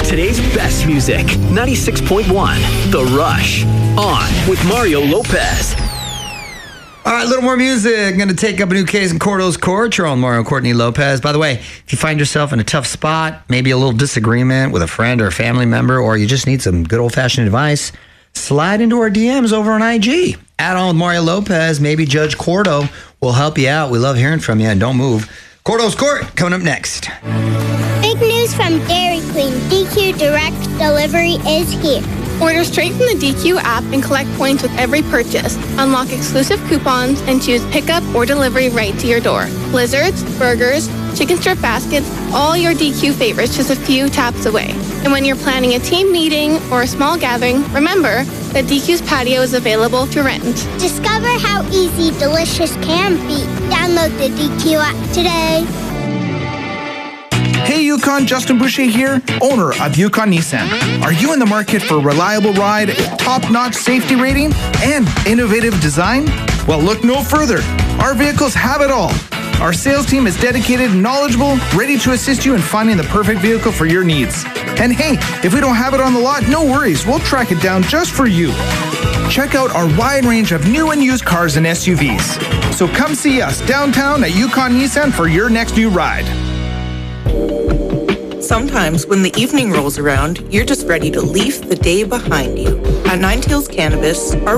Today's best music, 96.1, The Rush. On with Mario Lopez. All right, a little more music. I'm going to take up a new case in Cordo's Court. You're on Mario Courtney Lopez. By the way, if you find yourself in a tough spot, maybe a little disagreement with a friend or a family member, or you just need some good old-fashioned advice, slide into our DMs over on IG. Add on with Mario Lopez. Maybe Judge Cordo will help you out. We love hearing from you, and don't move. Cordo's Court coming up next. Big news from Dairy Queen. DQ Direct Delivery is here. Order straight from the DQ app and collect points with every purchase. Unlock exclusive coupons and choose pickup or delivery right to your door. Blizzards, burgers, chicken strip baskets, all your DQ favorites just a few taps away. And when you're planning a team meeting or a small gathering, remember that DQ's patio is available to rent. Discover how easy delicious can be. Download the DQ app today. Hey Yukon, Justin Boucher here, owner of Yukon Nissan. Are you in the market for a reliable ride, top-notch safety rating, and innovative design? Well, look no further. Our vehicles have it all. Our sales team is dedicated, knowledgeable, ready to assist you in finding the perfect vehicle for your needs. And hey, if we don't have it on the lot, no worries. We'll track it down just for you. Check out our wide range of new and used cars and SUVs. So come see us downtown at Yukon Nissan for your next new ride. Sometimes when the evening rolls around, you're just ready to leave the day behind you. At Nine Tails Cannabis, our